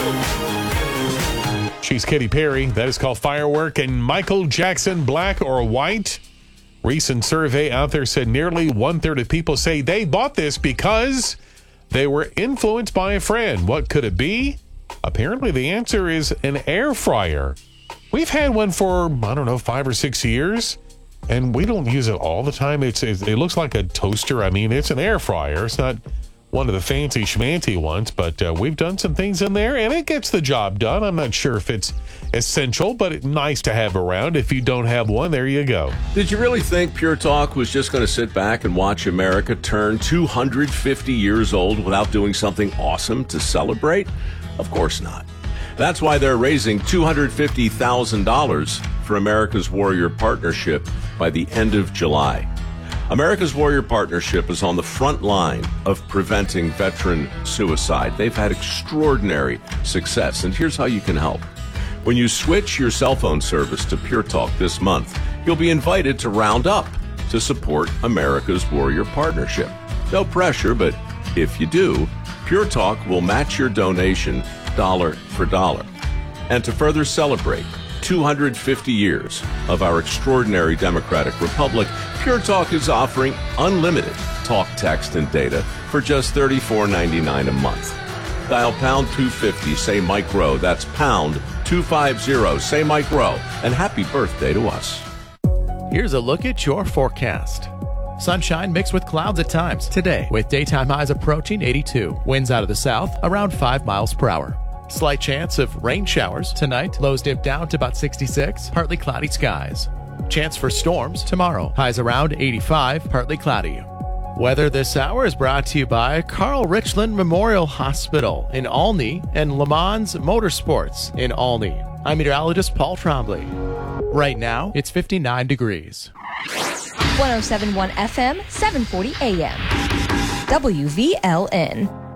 She's Katy Perry. That is called Firework. And Michael Jackson, black or white? Recent survey out there said nearly 1/3 of people say they bought this because they were influenced by a friend. What could it be? Apparently the answer is an air fryer. We've had one for, 5 or 6 years, and we don't use it all the time. It looks like a toaster. I mean, it's an air fryer. It's not one of the fancy schmancy ones, but we've done some things in there, and it gets the job done. I'm not sure if it's essential, but it's nice to have around. If you don't have one, there you go. Did you really think Pure Talk was just going to sit back and watch America turn 250 years old without doing something awesome to celebrate? Of course not. That's why they're raising $250,000 for America's Warrior Partnership by the end of July. America's Warrior Partnership is on the front line of preventing veteran suicide. They've had extraordinary success, and here's how you can help. When you switch your cell phone service to Pure Talk this month, you'll be invited to round up to support America's Warrior Partnership. No pressure, but if you do, Pure Talk will match your donation dollar for dollar. And to further celebrate 250 years of our extraordinary democratic republic, Pure Talk is offering unlimited talk, text, and data for just $34.99 a month. Dial pound 250, say Mike Rowe. That's pound 250, say Mike Rowe. And happy birthday to us. Here's a look at your forecast. Sunshine mixed with clouds at times today, with daytime highs approaching 82. Winds out of the south around 5 miles per hour. Slight chance of rain showers tonight. Lows dip down to about 66. Partly cloudy skies. Chance for storms tomorrow. Highs around 85. Partly cloudy. Weather this hour is brought to you by Carl Richland Memorial Hospital in Olney and Le Mans Motorsports in Olney. I'm meteorologist Paul Trombley. Right now, it's 59 degrees. 107.1 FM, 740 AM. WVLN.